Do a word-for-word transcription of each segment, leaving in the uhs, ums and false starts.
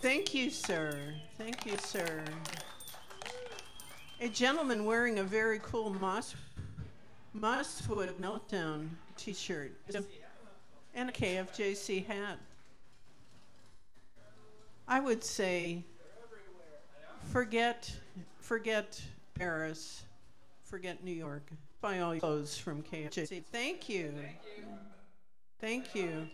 Thank you, sir. Thank you, sir. A gentleman wearing a very cool Moss Mosswood Meltdown t-shirt and a K F J C hat. I would say forget forget Paris, forget New York. Buy all your clothes from K F J C. Thank you. Thank you.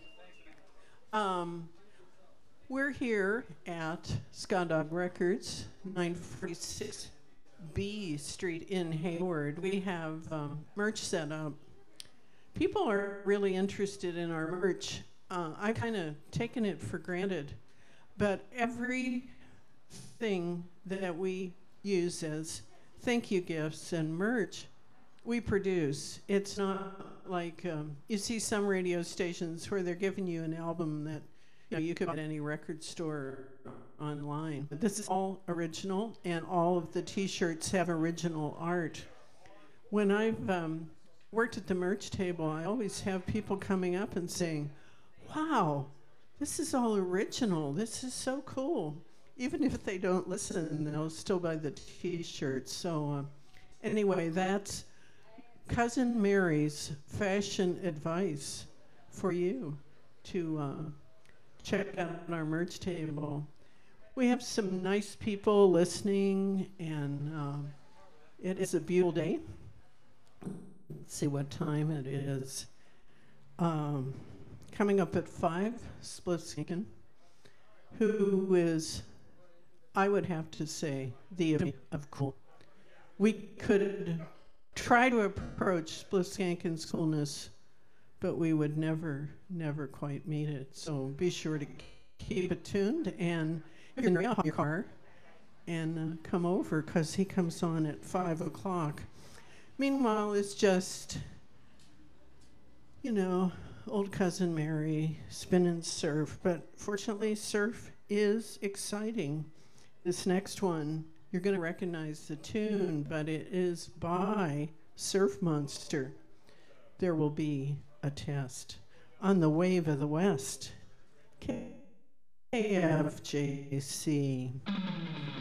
Um, we're here at Ska Dog Records, nine forty-six B Street in Hayward. We have um, merch set up. People are really interested in our merch. Uh, I've kind of taken it for granted, but everything that we use as thank you gifts and merch, we produce. It's not like um, you see some radio stations where they're giving you an album that you know you could buy at any record store online. But this is all original, and all of the T-shirts have original art. When I've um, worked at the merch table, I always have people coming up and saying, "Wow, this is all original. This is so cool." Even if they don't listen, they'll still buy the T-shirts. So uh, anyway, that's Cousin Mary's fashion advice for you to uh, check out our merch table. We have some nice people listening, and um, it is a beautiful day. Let's see what time it is. Um, coming up at five, Splitskinkin, who is, I would have to say, the epitome of cool. We could try to approach Splitskinkin's coolness, but we would never, never quite meet it. So be sure to keep it tuned, and you can hop your car and uh, come over, because he comes on at five o'clock. Meanwhile, it's just, you know, old Cousin Mary spinning surf. But fortunately, surf is exciting. This next one, you're going to recognize the tune, but it is by Surf Monster. There will be a test on the Wave of the West. K F J C.